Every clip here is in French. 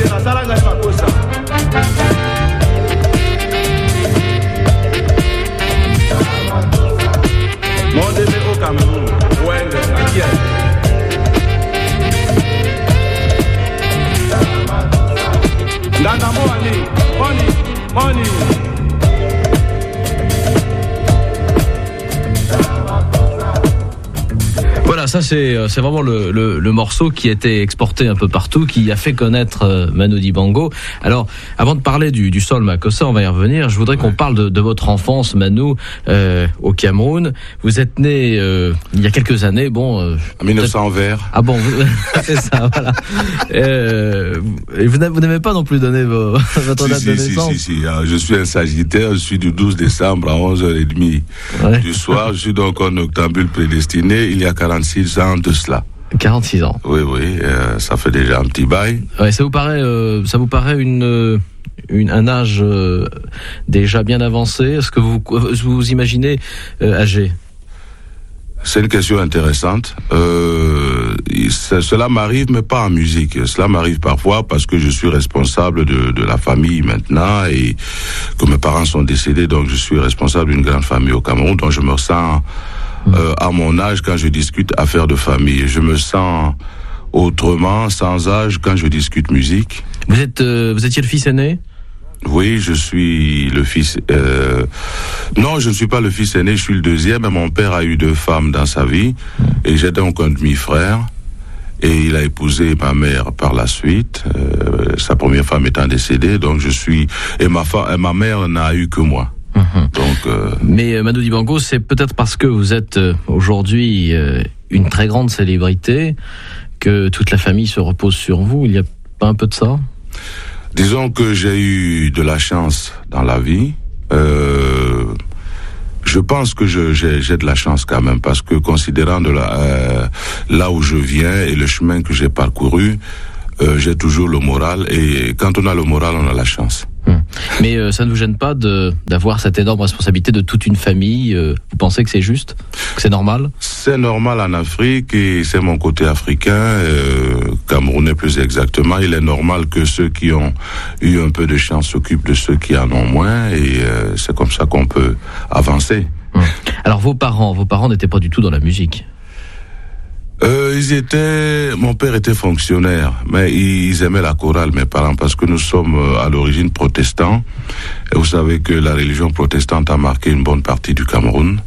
Mon bébé au Cameroun, Wenge, Nakia. Nana money. Voilà, ça c'est vraiment le morceau qui a été exporté un peu partout, qui a fait connaître Manu Dibango. Alors, avant de parler du Sol Makossa, on va y revenir. Je voudrais qu'on parle de votre enfance, Manu, au Cameroun. Vous êtes né il y a quelques années, en 1900 vers. Ah bon, c'est ça, voilà. Et vous n'avez pas non plus donné votre date de naissance. Si. Je suis un Sagittaire, je suis du 12 décembre à 11h30 du soir. Je suis donc un octambule prédestiné. Il y a 46 ans de cela. 46 ans. Oui, ça fait déjà un petit bail. Ouais, ça vous paraît un âge déjà bien avancé? Est-ce que vous imaginez âgé? C'est une question intéressante. Cela m'arrive, mais pas en musique. Cela m'arrive parfois parce que je suis responsable de la famille maintenant et que mes parents sont décédés, donc je suis responsable d'une grande famille au Cameroun, donc je me sens à mon âge quand je discute affaires de famille. Je me sens autrement, sans âge, quand je discute musique. Vous étiez le fils aîné? Oui, je suis le fils... Non, je ne suis pas le fils aîné, je suis le deuxième, mais mon père a eu 2 femmes dans sa vie, et j'ai donc un demi-frère, et il a épousé ma mère par la suite, sa première femme étant décédée, donc je suis... Et ma mère n'a eu que moi. Donc, Mais Manu Dibango, c'est peut-être parce que vous êtes aujourd'hui une très grande célébrité que toute la famille se repose sur vous. Il n'y a pas un peu de ça? Disons que j'ai eu de la chance dans la vie. Je pense que j'ai de la chance quand même, parce que considérant là où je viens et le chemin que j'ai parcouru, j'ai toujours le moral, et quand on a le moral, on a la chance. Mais ça ne vous gêne pas d'avoir cette énorme responsabilité de toute une famille? Vous pensez que c'est juste? Que c'est normal? C'est normal en Afrique, et c'est mon côté africain, camerounais plus exactement. Il est normal que ceux qui ont eu un peu de chance s'occupent de ceux qui en ont moins, et c'est comme ça qu'on peut avancer. Alors vos parents n'étaient pas du tout dans la musique? Mon père était fonctionnaire, mais ils aimaient la chorale, mes parents, parce que nous sommes à l'origine protestants. Et vous savez que la religion protestante a marqué une bonne partie du Cameroun.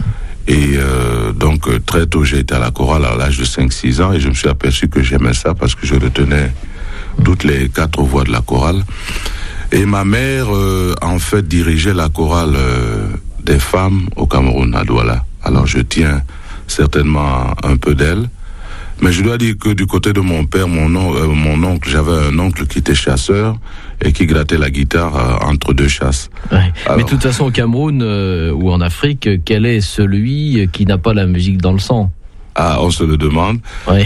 Et donc très tôt, j'ai été à la chorale à l'âge de 5-6 ans, et je me suis aperçu que j'aimais ça parce que je retenais toutes les 4 voix de la chorale. Et ma mère, en fait, dirigeait la chorale des femmes au Cameroun, à Douala. Alors je tiens certainement un peu d'elle, mais je dois dire que du côté de mon père, mon oncle, j'avais un oncle qui était chasseur et qui grattait la guitare entre 2 chasses. Ouais. Alors, mais de toute façon, au Cameroun ou en Afrique, quel est celui qui n'a pas la musique dans le sang? Ah, on se le demande. Oui.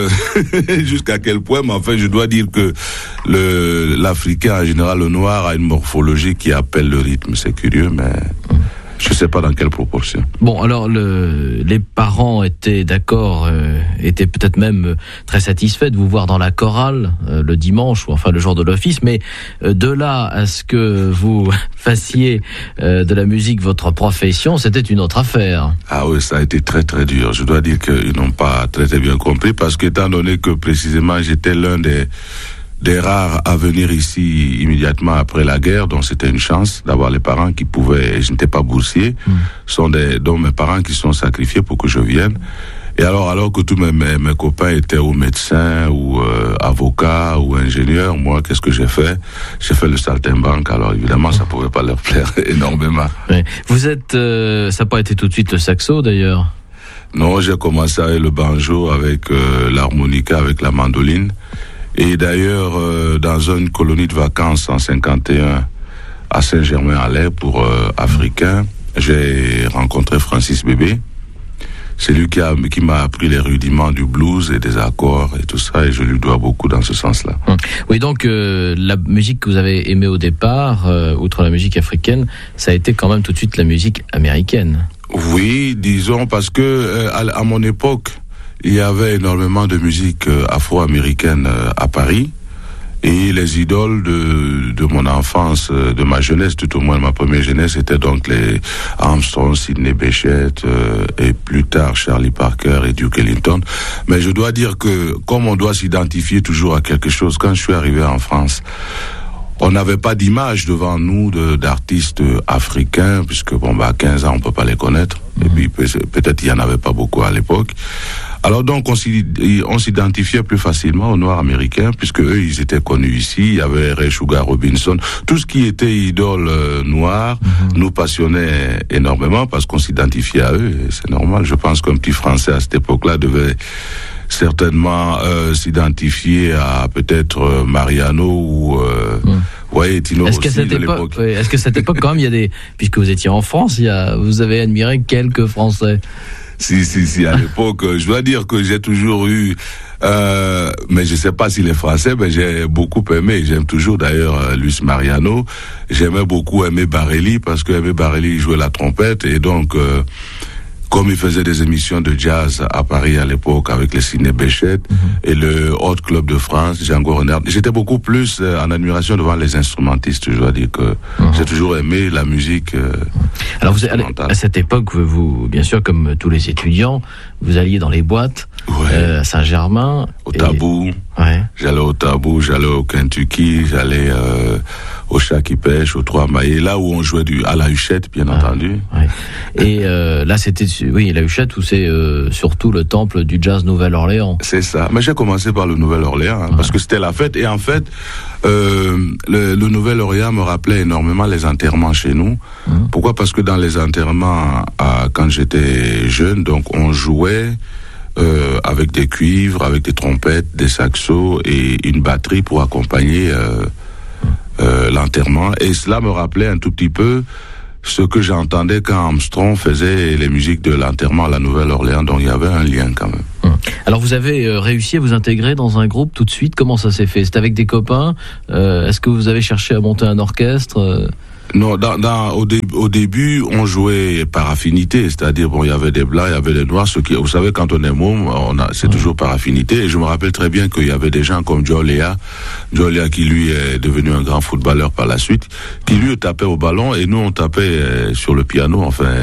Jusqu'à quel point, mais enfin, je dois dire que l'Africain, en général, le noir, a une morphologie qui appelle le rythme. C'est curieux, mais... Je ne sais pas dans quelle proportion. Bon, alors les parents étaient d'accord, étaient peut-être même très satisfaits de vous voir dans la chorale le dimanche, ou enfin le jour de l'office, mais de là à ce que vous fassiez de la musique votre profession, c'était une autre affaire. Ah oui, ça a été très très dur. Je dois dire qu'ils n'ont pas très très bien compris, parce qu'étant donné que précisément j'étais l'un des rares à venir ici immédiatement après la guerre, donc c'était une chance d'avoir les parents qui pouvaient, je n'étais pas boursier, sont donc mes parents qui sont sacrifiés pour que je vienne. Et alors que tous mes copains étaient ou médecins ou avocats ou ingénieurs, moi qu'est-ce que j'ai fait? J'ai fait le saltimbanque, alors évidemment ça pouvait pas leur plaire énormément. Oui. Vous êtes, ça n'a pas été tout de suite le saxo d'ailleurs? Non, j'ai commencé avec le banjo, avec l'harmonica, avec la mandoline. Et d'ailleurs, dans une colonie de vacances en 51 à Saint-Germain-en-Laye pour Africains, j'ai rencontré Francis Bébé. C'est lui qui m'a appris les rudiments du blues et des accords et tout ça, et je lui dois beaucoup dans ce sens-là. Oui, donc la musique que vous avez aimée au départ, outre la musique africaine, ça a été quand même tout de suite la musique américaine. Oui, disons, parce que à mon époque, il y avait énormément de musique afro-américaine à Paris, Et les idoles de mon enfance, de ma jeunesse, tout au moins ma première jeunesse, étaient donc les Armstrong, Sidney Bechet, et plus tard Charlie Parker et Duke Ellington. Mais je dois dire que comme on doit s'identifier toujours à quelque chose, quand je suis arrivé en France, on n'avait pas d'image devant nous d'artistes africains, puisque à 15 ans on peut pas les connaître. Et puis peut-être il y en avait pas beaucoup à l'époque. Alors donc on s'identifiait plus facilement aux Noirs américains, puisque eux ils étaient connus ici. Il y avait Ray Sugar Robinson, tout ce qui était idole noire nous passionnait énormément parce qu'on s'identifiait à eux. Et c'est normal. Je pense qu'un petit Français à cette époque-là devait certainement s'identifier à peut-être Mariano ou Tino est-ce Rossi de l'époque. Est-ce que cette époque quand même puisque vous étiez en France, vous avez admiré quelques Français? Si, à l'époque, je dois dire que j'ai toujours eu, mais je sais pas si les Français, mais j'ai beaucoup aimé, j'aime toujours d'ailleurs Luis Mariano, j'aimais beaucoup Aimé Barelli, parce que Aimé Barelli jouait la trompette, et donc, comme il faisait des émissions de jazz à Paris à l'époque avec les Sidney Bechet et le Hot Club de France, Django Reinhardt, j'étais beaucoup plus en admiration devant les instrumentistes. Je dois dire que j'ai toujours aimé la musique. Alors à cette époque, vous, bien sûr, comme tous les étudiants, vous alliez dans les boîtes à Saint-Germain. Au Tabou. Ouais. J'allais au Tabou, j'allais au Kentucky, j'allais au Chat qui pêche, au Trois Maillets, là où on jouait à la Huchette, bien entendu. Ouais. Et là, c'était la Huchette où c'est surtout le temple du jazz Nouvelle-Orléans. C'est ça. Mais j'ai commencé par le Nouvelle-Orléans, parce que c'était la fête. Et en fait, le Nouvelle-Orléans me rappelait énormément les enterrements chez nous. Pourquoi? Parce que dans les enterrements, quand j'étais jeune, donc on jouait avec des cuivres, avec des trompettes, des saxos et une batterie pour accompagner l'enterrement. Et cela me rappelait un tout petit peu ce que j'entendais quand Armstrong faisait les musiques de l'enterrement à la Nouvelle-Orléans. Donc il y avait un lien quand même. Alors vous avez réussi à vous intégrer dans un groupe tout de suite. Comment ça s'est fait? C'était avec des copains? Est-ce que vous avez cherché à monter un orchestre? Non, au début, on jouait par affinité, c'est-à-dire il y avait des blancs, il y avait des noirs. Vous savez, quand on est môme, c'est toujours par affinité. Et je me rappelle très bien qu'il y avait des gens comme Joe Lea qui lui est devenu un grand footballeur par la suite, qui lui tapait au ballon et nous on tapait sur le piano,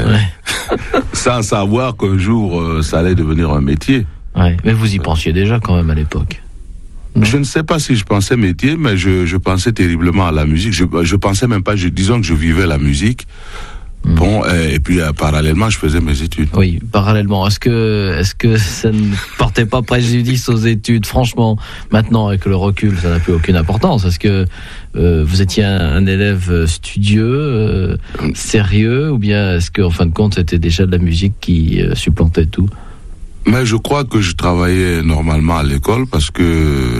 sans savoir qu'un jour ça allait devenir un métier. Ouais, mais vous y pensiez déjà quand même à l'époque. Je ne sais pas si je pensais métier, mais je pensais terriblement à la musique. Je pensais même pas, disons que je vivais la musique. Bon, et puis parallèlement, je faisais mes études. Oui, parallèlement. Est-ce que ça ne portait pas préjudice aux études? Franchement, maintenant, avec le recul, ça n'a plus aucune importance. Est-ce que vous étiez un élève studieux, sérieux, ou bien est-ce qu'en fin de compte, c'était déjà de la musique qui supplantait tout? Mais je crois que je travaillais normalement à l'école parce que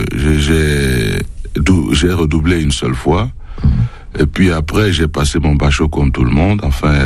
j'ai redoublé une seule fois. Et puis après, j'ai passé mon bachot comme tout le monde.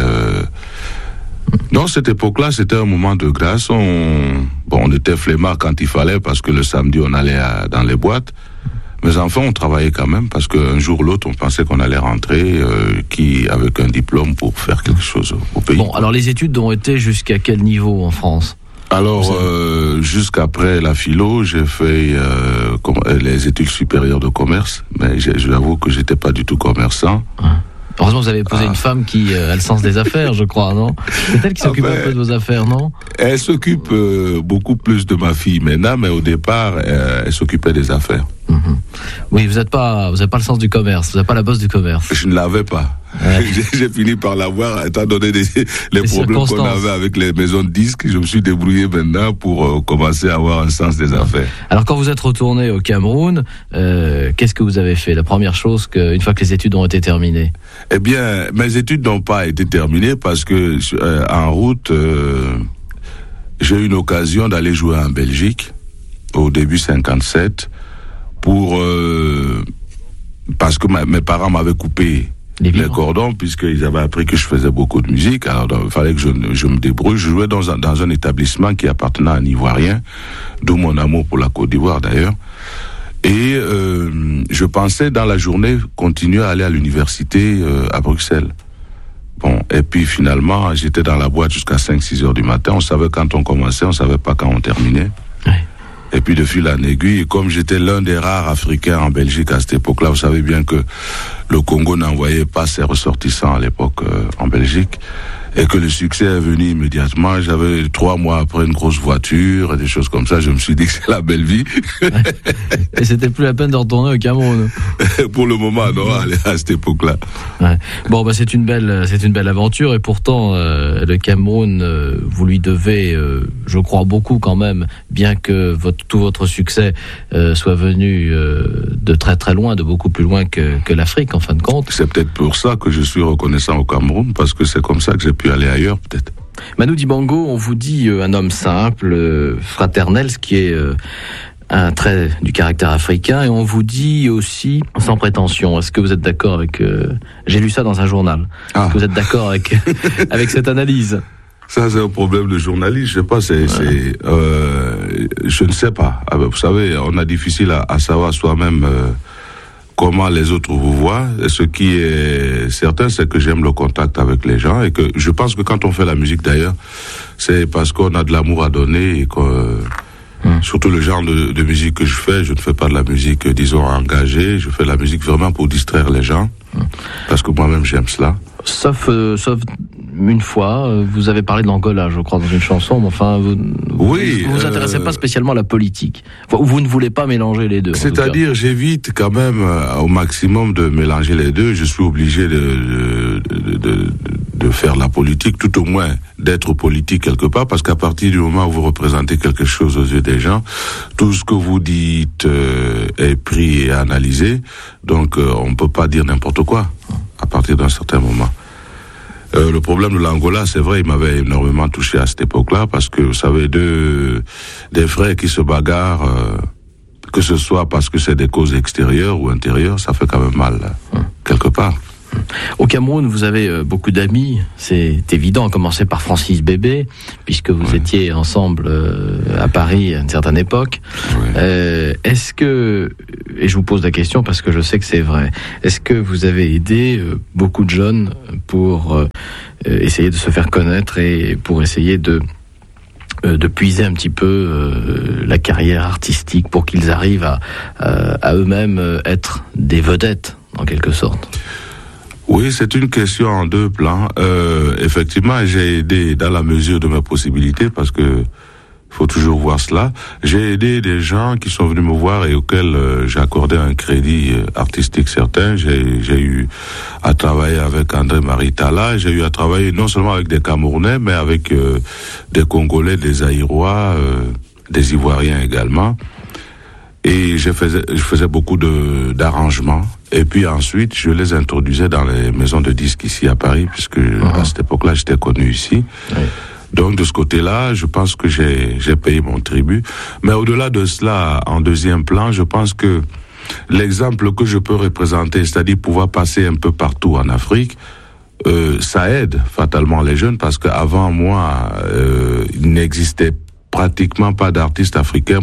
Dans cette époque-là, c'était un moment de grâce. On était flemmards quand il fallait parce que le samedi, on allait dans les boîtes. Mes enfants, on travaillait quand même parce qu'un jour ou l'autre, on pensait qu'on allait rentrer avec un diplôme pour faire quelque chose au pays. Bon, alors les études ont été jusqu'à quel niveau en France? Alors, jusqu'après la philo, j'ai fait les études supérieures de commerce, mais j'avoue que j'étais pas du tout commerçant. Heureusement, vous avez épousé une femme qui a le sens des affaires, je crois, non? C'est elle qui s'occupe un peu de vos affaires, non? Elle s'occupe beaucoup plus de ma fille maintenant, mais au départ, elle s'occupait des affaires. Oui, vous n'avez pas le sens du commerce, vous n'avez pas la bosse du commerce. Je ne l'avais pas. Ouais. J'ai fini par l'avoir, étant donné les problèmes qu'on avait avec les maisons de disques. Je me suis débrouillé maintenant pour commencer à avoir un sens des affaires. Alors quand vous êtes retourné au Cameroun, qu'est-ce que vous avez fait? La première chose, une fois que les études ont été terminées? Eh bien, mes études n'ont pas été terminées parce que en route, j'ai eu une occasion d'aller jouer en Belgique au début 57 parce que mes parents m'avaient coupé les cordons puisqu'ils avaient appris que je faisais beaucoup de musique. Alors il fallait que je me débrouille. Je jouais dans un établissement qui appartenait à un Ivoirien, d'où mon amour pour la Côte d'Ivoire d'ailleurs. Et je pensais dans la journée continuer à aller à l'université à Bruxelles. Bon, et puis finalement, j'étais dans la boîte jusqu'à 5-6 heures du matin. On savait quand on commençait, on savait pas quand on terminait. Ouais. Et puis de fil en aiguille, comme j'étais l'un des rares Africains en Belgique à cette époque-là, vous savez bien que le Congo n'envoyait pas ses ressortissants à l'époque en Belgique, et que le succès est venu immédiatement. J'avais 3 mois après une grosse voiture, et des choses comme ça. Je me suis dit que c'est la belle vie. Et c'était plus la peine de retourner au Cameroun. Pour le moment, non, à cette époque-là. Ouais. Bon, bah c'est une belle aventure, et pourtant le Cameroun, vous lui devez, je crois beaucoup quand même, bien que tout votre succès soit venu de très très loin, de beaucoup plus loin que l'Afrique en fin de compte. C'est peut-être pour ça que je suis reconnaissant au Cameroun, parce que c'est comme ça que j'ai pu aller ailleurs, peut-être. Manu Dibango, on vous dit un homme simple, fraternel, ce qui est un trait du caractère africain, et on vous dit aussi sans prétention. Est-ce que vous êtes d'accord avec... j'ai lu ça dans un journal. Est-ce que vous êtes d'accord avec, avec cette analyse? Ça, c'est un problème de journaliste. Je sais pas, je ne sais pas. Vous savez, on a difficile à savoir soi-même comment les autres vous voient. Et ce qui est certain, c'est que j'aime le contact avec les gens, et que je pense que quand on fait la musique, d'ailleurs, c'est parce qu'on a de l'amour à donner, et que surtout le genre de musique que je ne fais pas de la musique, disons, engagée. Je fais de la musique vraiment pour distraire les gens, parce que moi-même j'aime cela. Sauf une fois, vous avez parlé de l'Angola, je crois, dans une chanson, mais enfin, vous vous intéressez pas spécialement à la politique. Enfin, vous ne voulez pas mélanger les deux. C'est-à-dire, j'évite quand même au maximum de mélanger les deux. Je suis obligé de faire la politique, tout au moins d'être politique quelque part, parce qu'à partir du moment où vous représentez quelque chose aux yeux des gens, tout ce que vous dites est pris et analysé, donc on ne peut pas dire n'importe quoi à partir d'un certain moment. Le problème de l'Angola, c'est vrai, il m'avait énormément touché à cette époque-là, parce que, vous savez, des frères qui se bagarrent, que ce soit parce que c'est des causes extérieures ou intérieures, ça fait quand même mal, quelque part. Au Cameroun, vous avez beaucoup d'amis, c'est évident, à commencer par Francis Bébé, puisque vous étiez ensemble à Paris à une certaine époque. Est-ce que, et je vous pose la question parce que je sais que c'est vrai, est-ce que vous avez aidé beaucoup de jeunes pour essayer de se faire connaître et pour essayer de puiser un petit peu la carrière artistique pour qu'ils arrivent à eux-mêmes être des vedettes, en quelque sorte? Oui, c'est une question en deux plans. Effectivement, j'ai aidé dans la mesure de mes possibilités, parce que faut toujours voir cela. J'ai aidé des gens qui sont venus me voir et auxquels j'ai accordé un crédit artistique certain. J'ai eu à travailler avec André Maritala. J'ai eu à travailler non seulement avec des Camerounais, mais avec des Congolais, des Zaïrois, des Ivoiriens également. Et je faisais beaucoup d'arrangements. Et puis ensuite, je les introduisais dans les maisons de disques ici à Paris, puisque à cette époque-là, j'étais connu ici. Oui. Donc de ce côté-là, je pense que j'ai payé mon tribut. Mais au-delà de cela, en deuxième plan, je pense que l'exemple que je peux représenter, c'est-à-dire pouvoir passer un peu partout en Afrique, ça aide fatalement les jeunes, parce qu'avant moi, il n'existait pratiquement pas d'artistes africains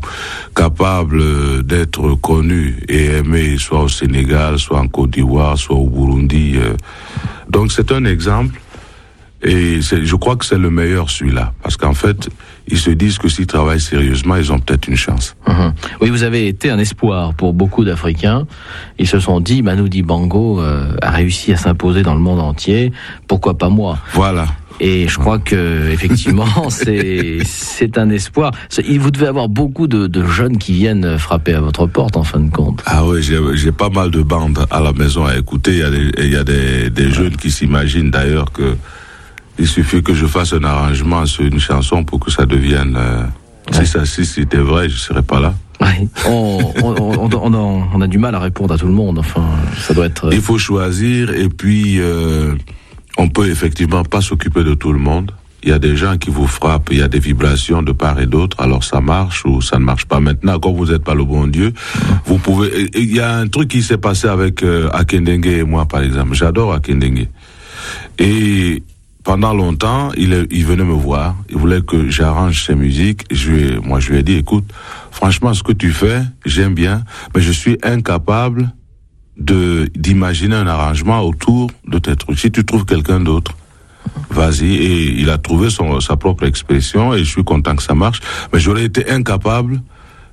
capables d'être connus et aimés, soit au Sénégal, soit en Côte d'Ivoire, soit au Burundi. Donc c'est un exemple, et je crois que c'est le meilleur, celui-là, parce qu'en fait, ils se disent que s'ils travaillent sérieusement, ils ont peut-être une chance. Oui, vous avez été un espoir pour beaucoup d'Africains. Ils se sont dit, Manu Dibango a réussi à s'imposer dans le monde entier, pourquoi pas moi? Voilà. Et je crois que effectivement, c'est un espoir. Vous devez avoir beaucoup de jeunes qui viennent frapper à votre porte, en fin de compte. Ah oui, j'ai pas mal de bandes à la maison à écouter. Il y a des jeunes qui s'imaginent d'ailleurs que il suffit que je fasse un arrangement sur une chanson pour que ça devienne. Si c'était vrai, je serais pas là. Oui. On a du mal à répondre à tout le monde. Enfin, ça doit être. Il faut choisir, et puis. On peut effectivement pas s'occuper de tout le monde. Il y a des gens qui vous frappent, il y a des vibrations de part et d'autre, alors ça marche ou ça ne marche pas. Maintenant, quand vous n'êtes pas le bon Dieu, vous pouvez... Il y a un truc qui s'est passé avec Akendengue et moi, par exemple. J'adore Akendengue. Et pendant longtemps, il venait me voir, il voulait que j'arrange ses musiques. Moi, je lui ai dit, écoute, franchement, ce que tu fais, j'aime bien, mais je suis incapable d'imaginer un arrangement autour de tes trucs. Si tu trouves quelqu'un d'autre, vas-y. Et il a trouvé sa propre expression, et je suis content que ça marche. Mais j'aurais été incapable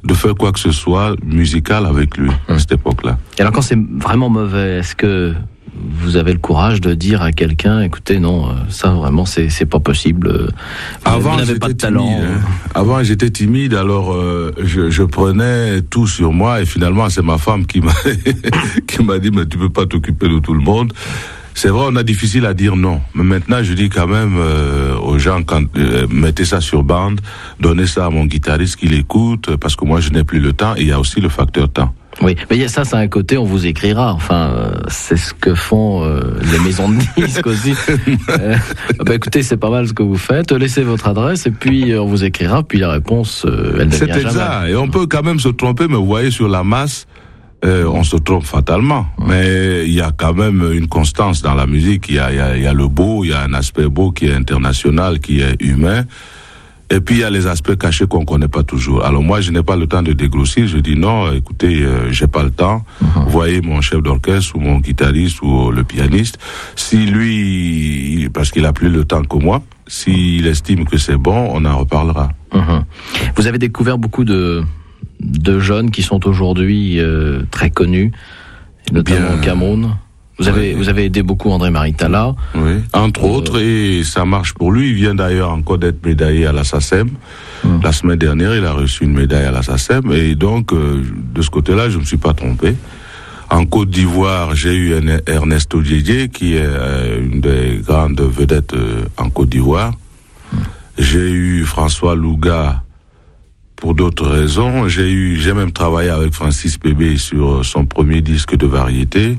de faire quoi que ce soit musical avec lui à cette époque-là. Et alors quand c'est vraiment mauvais, est-ce que vous avez le courage de dire à quelqu'un, écoutez, non, ça vraiment c'est pas possible. Vous n'avez pas de talent. Timide, hein. Avant j'étais timide, alors je prenais tout sur moi et finalement c'est ma femme qui m'a dit mais tu peux pas t'occuper de tout le monde. C'est vrai, on a difficile à dire non, mais maintenant je dis quand même aux gens mettez ça sur bande, donnez ça à mon guitariste qu'il écoute parce que moi je n'ai plus le temps et il y a aussi le facteur temps. Oui, mais il y a ça, c'est un côté, on vous écrira. Enfin, c'est ce que font les maisons de disques aussi. Écoutez, c'est pas mal ce que vous faites. Laissez votre adresse et puis on vous écrira. Puis la réponse, elle ne vient jamais. C'est exact. Et on peut quand même se tromper, mais vous voyez sur la masse, on se trompe fatalement. Mais il y a quand même une constance dans la musique. Il y a le beau, il y a un aspect beau qui est international, qui est humain. Et puis il y a les aspects cachés qu'on connaît pas toujours. Alors moi je n'ai pas le temps de dégrossir, je dis non, écoutez, j'ai pas le temps. Voyez mon chef d'orchestre ou mon guitariste ou le pianiste, si lui, parce qu'il a plus le temps que moi, s'il estime que c'est bon, on en reparlera. Vous avez découvert beaucoup de jeunes qui sont aujourd'hui très connus, notamment au Cameroun. Vous avez aidé beaucoup André Maritala. Oui, entre autres, et ça marche pour lui. Il vient d'ailleurs encore d'être médaillé à la SACEM. La semaine dernière, il a reçu une médaille à la SACEM. Et donc, de ce côté-là, je ne me suis pas trompé. En Côte d'Ivoire, j'ai eu Ernesto Djedje, qui est une des grandes vedettes en Côte d'Ivoire. J'ai eu François Louga pour d'autres raisons. J'ai même travaillé avec Francis Bébé sur son premier disque de variété.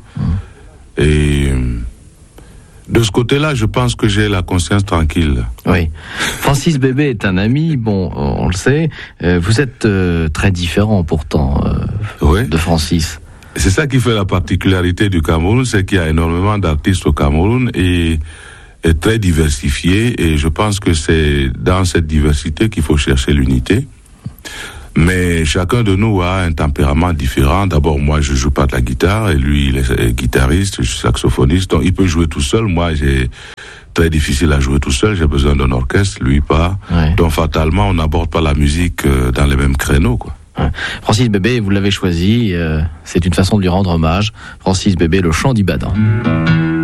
Et de ce côté-là, je pense que j'ai la conscience tranquille. Oui. Francis Bébé est un ami, bon, on le sait. Vous êtes très différent pourtant de Francis. C'est ça qui fait la particularité du Cameroun, c'est qu'il y a énormément d'artistes au Cameroun et très diversifiés. Et je pense que c'est dans cette diversité qu'il faut chercher l'unité. Mais chacun de nous a un tempérament différent. D'abord, moi, je joue pas de la guitare, et lui, il est guitariste, je suis saxophoniste, donc il peut jouer tout seul. Moi, j'ai très difficile à jouer tout seul, j'ai besoin d'un orchestre, lui pas. Ouais. Donc, fatalement, on n'aborde pas la musique dans les mêmes créneaux, quoi. Ouais. Francis Bébé, vous l'avez choisi, c'est une façon de lui rendre hommage. Francis Bébé, le chant d'Ibadan.